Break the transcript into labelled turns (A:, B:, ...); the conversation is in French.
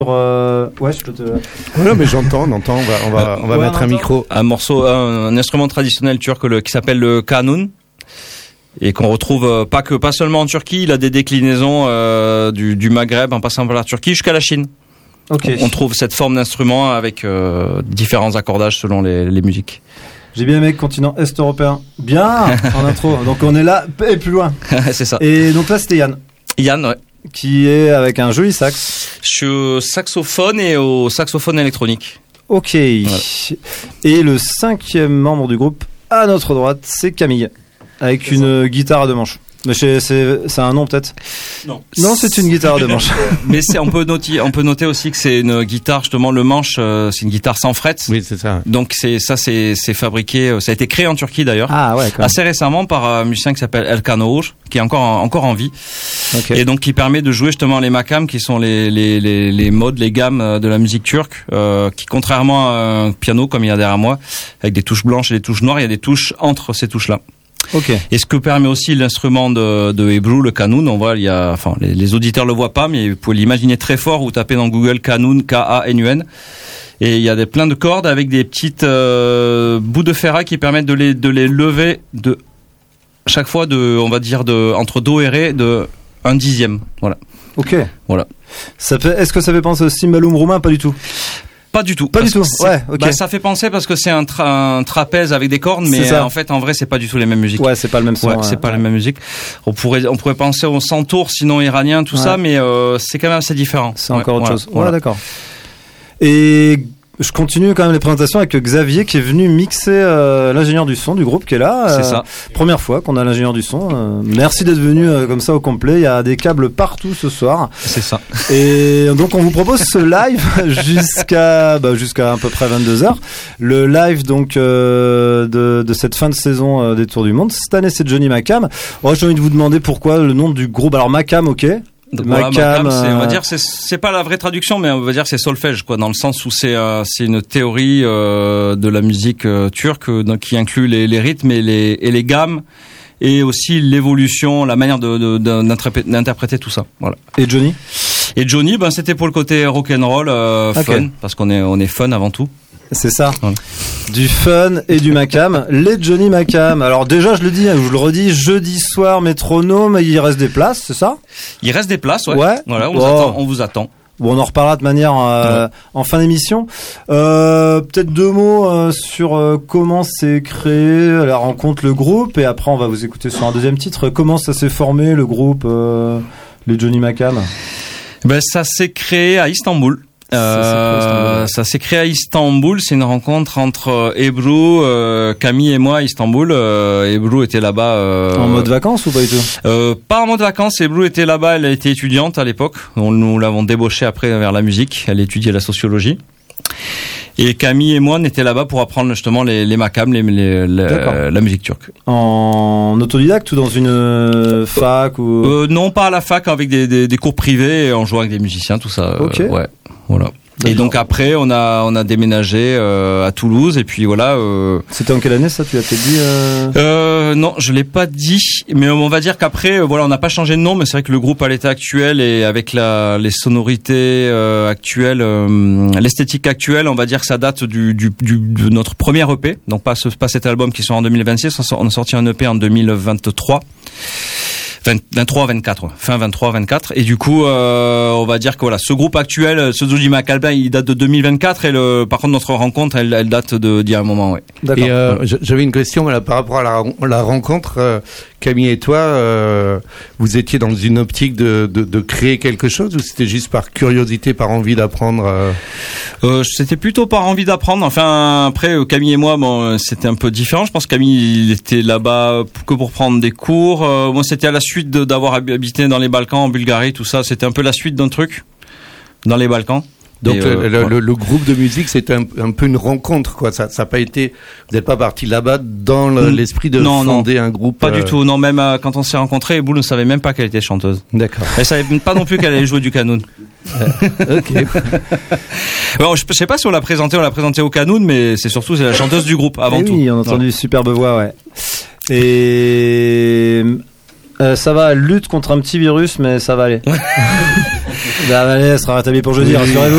A: Ouais, je peux te.
B: Non, mais j'entends, on va mettre un micro.
C: Un morceau, un instrument traditionnel turc qui s'appelle le kanun. Et qu'on retrouve pas seulement en Turquie, il a des déclinaisons du Maghreb en passant par la Turquie jusqu'à la Chine.
A: Okay.
C: On trouve cette forme d'instrument avec différents accordages selon les musiques.
A: J'ai bien aimé continent est européen. Bien en intro. Donc on est là et plus loin.
C: C'est ça.
A: Et donc là c'était Yann.
C: Yann, ouais.
A: Qui est avec un joli sax.
C: Je suis au saxophone et au saxophone électronique.
A: Ok. Voilà. Et le 5e membre du groupe à notre droite, c'est Camille. Avec c'est une guitare à deux manches. Mais c'est un nom peut-être. Non, c'est une guitare à deux manches.
C: Mais on peut noter aussi que c'est une guitare justement le manche, c'est une guitare sans fret.
B: Oui, c'est ça.
C: Donc c'est fabriqué, ça a été créé en Turquie d'ailleurs.
A: Ah ouais.
C: Assez récemment par un musicien qui s'appelle Erkan Oğur, qui est encore en vie. Okay. Et donc qui permet de jouer justement les makams, qui sont les modes, les gammes de la musique turque, qui contrairement à un piano comme il y a derrière moi, avec des touches blanches et des touches noires, il y a des touches entre ces touches là.
A: Okay.
C: Et ce que permet aussi l'instrument de Ebru, le kanun, on voit, les auditeurs le voient pas, mais vous pouvez l'imaginer très fort. Vous tapez dans Google kanun, K-A-N-U-N, et il y a plein de cordes avec des petites bouts de ferraille qui permettent de les lever de chaque fois on va dire entre do et ré de 1/10. Voilà.
A: Ok.
C: Voilà.
A: Est-ce que ça fait penser au cymbalum roumain? Pas du tout.
C: Pas du tout.
A: Pas du tout. Ouais, ok.
C: Ça fait penser parce que c'est un trapèze avec des cordes, mais en fait, en vrai, c'est pas du tout les mêmes musiques.
A: Ouais, c'est pas le même son.
C: Ouais, c'est pas la même musique. On pourrait penser au santour, sinon iranien, tout ça, mais c'est quand même assez différent.
A: C'est encore autre chose. Voilà, d'accord. Et je continue quand même les présentations avec Xavier qui est venu mixer l'ingénieur du son du groupe qui est là.
C: C'est ça.
A: Première fois qu'on a l'ingénieur du son. Merci d'être venu comme ça au complet. Il y a des câbles partout ce soir.
C: C'est ça.
A: Et donc on vous propose ce live jusqu'à à peu près 22h. Le live donc de cette fin de saison des Tours du Monde. Cette année c'est Johnny Makam. J'ai envie de vous demander pourquoi le nom du groupe. Alors Makam, ok.
C: Donc Makam, on va dire c'est pas la vraie traduction, mais on va dire c'est solfège quoi, dans le sens où c'est une théorie de la musique turque donc qui inclut les rythmes et les gammes et aussi l'évolution, la manière d'interpréter tout ça. Voilà.
A: Et Johnny,
C: c'était pour le côté rock and roll fun, parce qu'on est fun avant tout.
A: C'est ça. Voilà. Du fun et du Makam. Les Johnny Makam. Alors déjà, je le redis, jeudi soir, Métronome, il reste des places, c'est ça?
C: Il reste des places, ouais. Voilà, on vous attend.
A: Bon, on en reparlera de manière en fin d'émission. Peut-être deux mots sur comment s'est créé la rencontre, le groupe, et après on va vous écouter sur un deuxième titre. Comment ça s'est formé, le groupe, les Johnny Makam?
C: Ça s'est créé à Istanbul. Ça s'est créé à Istanbul. C'est une rencontre entre Ebru, Camille et moi à Istanbul. Ebru était là-bas.
A: En mode vacances ou pas du tout?
C: Pas en mode vacances. Ebru était là-bas. Elle était étudiante à l'époque. Nous l'avons débauchée après vers la musique. Elle étudiait la sociologie. Et Camille et moi, on était là-bas pour apprendre justement les makams, la musique turque.
A: En autodidacte ou dans une fac ou
C: non, pas à la fac, avec des cours privés, en jouant avec des musiciens, tout ça.
A: Ok.
C: Ouais, voilà. D'accord. Et donc après, on a déménagé à Toulouse et puis voilà.
A: C'était en quelle année ça? Tu l'as peut-être dit
C: Non, je l'ai pas dit, mais on va dire qu'après, voilà, on n'a pas changé de nom, mais c'est vrai que le groupe à l'état actuel et avec les sonorités actuelles, l'esthétique actuelle, on va dire que ça date de notre premier EP, donc pas cet album qui sort en 2026. On a sorti un EP en 2023. 23-24, fin 23-24, et du coup on va dire que voilà, ce groupe actuel, ce Johnny Makam, il date de 2024 et par contre notre rencontre elle date d'il y a un moment, ouais.
B: D'accord. Et j'avais une question par rapport à la rencontre. Camille et toi, vous étiez dans une optique de créer quelque chose ou c'était juste par curiosité, par envie d'apprendre?
C: C'était plutôt par envie d'apprendre. Enfin, après, Camille et moi, bon, c'était un peu différent. Je pense que Camille, il était là-bas que pour prendre des cours. Moi, c'était à la suite d'avoir habité dans les Balkans, en Bulgarie, tout ça. C'était un peu la suite d'un truc dans les Balkans.
B: Donc le groupe de musique, c'était un peu une rencontre, quoi. Ça n'a pas été. Vous n'êtes pas parti là-bas dans l'esprit de fonder un groupe.
C: Pas du tout. Non, même quand on s'est rencontrés, Boule ne savait même pas qu'elle était chanteuse.
B: D'accord.
C: Elle savait pas non plus qu'elle allait jouer du kanun.
B: Ok.
C: Bon, je sais pas si on l'a présenté au kanun, mais c'est la chanteuse du groupe avant tout.
A: Oui, on a entendu superbe voix, ouais. Et Ça va, lutte contre un petit virus, mais ça va aller. Ça va aller, elle sera rétablie pour jeudi, rassurez-vous.